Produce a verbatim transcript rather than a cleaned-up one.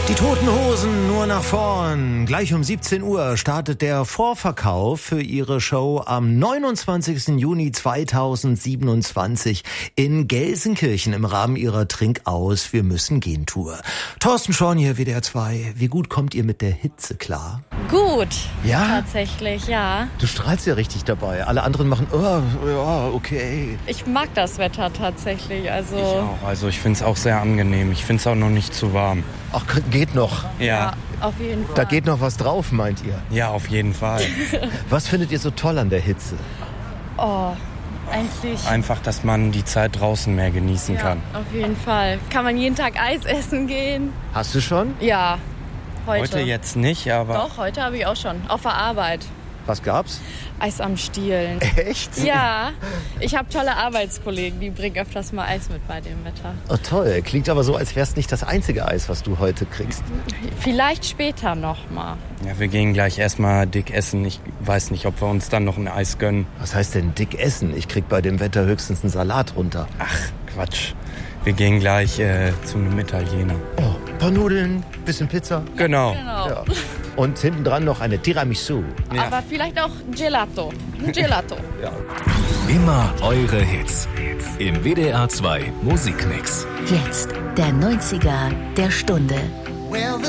Die Toten Hosen nur nach vorn. Gleich um siebzehn Uhr startet der Vorverkauf für ihre Show am neunundzwanzigsten Juni zweitausendsiebenundzwanzig in Gelsenkirchen im Rahmen ihrer Trinkaus Wir müssen gehen Tour. Thorsten Schorn hier, W D R zwei. Wie gut kommt ihr mit der Hitze klar? Gut. Ja? Tatsächlich, ja. Du strahlst ja richtig dabei. Alle anderen machen, oh, ja, okay. Ich mag das Wetter tatsächlich. Also Ich auch. Also ich finde es auch sehr angenehm. Ich finde es auch noch nicht zu warm. Ach, geht noch. Ja. ja, auf jeden Fall. Da geht noch was drauf, meint ihr? Ja, auf jeden Fall. Was findet ihr so toll an der Hitze? Oh, eigentlich. Einfach, dass man die Zeit draußen mehr genießen ja, kann. auf jeden Fall. Kann man jeden Tag Eis essen gehen? Hast du schon? Ja, heute. Heute jetzt nicht, aber... Doch, heute habe ich auch schon. Auf der Arbeit. Was gab's? Eis am Stiel. Echt? Ja, ich habe tolle Arbeitskollegen, die bringen öfters mal Eis mit bei dem Wetter. Oh toll, klingt aber so, als wär's nicht das einzige Eis, was du heute kriegst. Vielleicht später noch mal. Ja, wir gehen gleich erstmal dick essen. Ich weiß nicht, ob wir uns dann noch ein Eis gönnen. Was heißt denn dick essen? Ich krieg bei dem Wetter höchstens einen Salat runter. Ach, Quatsch. Wir gehen gleich äh, zu einem Italiener. Oh, ein paar Nudeln, bisschen Pizza. Genau. Genau. Ja. Und hinten dran noch eine Tiramisu. Ja. Aber vielleicht auch Gelato. Ein Gelato. Ja. Immer eure Hits. Im W D R zwei Musikmix. Jetzt der neunziger der Stunde.